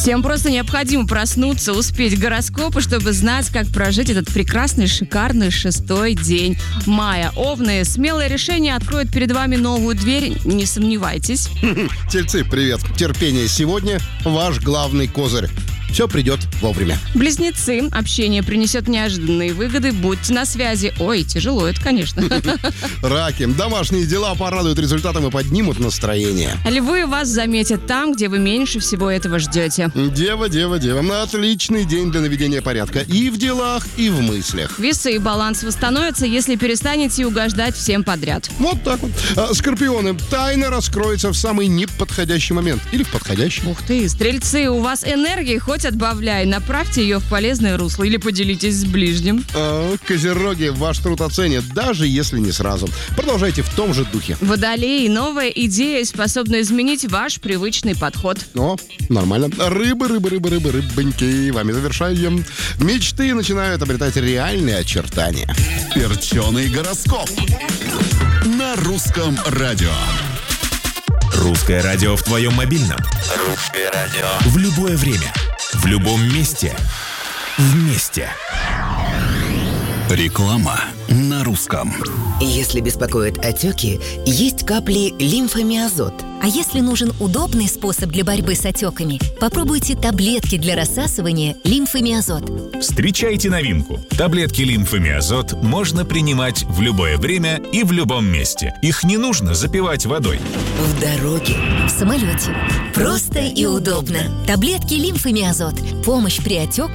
Всем просто необходимо проснуться, успеть к гороскопу, чтобы знать, как прожить этот прекрасный, шикарный 6-й день мая. Овны, смелое решение откроет перед вами новую дверь, не сомневайтесь. Тельцы, привет. Терпение сегодня ваш главный козырь. Все придет вовремя. Близнецы, общение принесет неожиданные выгоды, будьте на связи. Ой, тяжело это, конечно. Раки, домашние дела порадуют результатом и поднимут настроение. Львы, вас заметят там, где вы меньше всего этого ждете. Дева. Отличный день для наведения порядка и в делах, и в мыслях. Весы, баланс восстановится, если перестанете угождать всем подряд. Вот так вот. Скорпионы, тайна раскроется в самый неподходящий момент. Или в подходящий. Ух ты, стрельцы, у вас энергии хоть отбавляй, направьте ее в полезное русло или поделитесь с ближним. Козероги, ваш труд оценят, даже если не сразу. Продолжайте в том же духе. Водолеи, новая идея способна изменить ваш привычный подход. О, нормально. Рыбоньки, вами завершаем. Мечты начинают обретать реальные очертания. Перченый гороскоп на русском радио. Русское радио в твоем мобильном. Русское радио. В любое время. В любом месте. Вместе. Реклама на русском. Если беспокоят отеки, есть капли лимфомиазот. А если нужен удобный способ для борьбы с отеками, попробуйте таблетки для рассасывания лимфомиазот. Встречайте новинку. Таблетки лимфомиазот можно принимать в любое время и в любом месте. Их не нужно запивать водой. В дороге. В самолете. Просто и удобно. Таблетки лимфомиазот. Помощь при отеках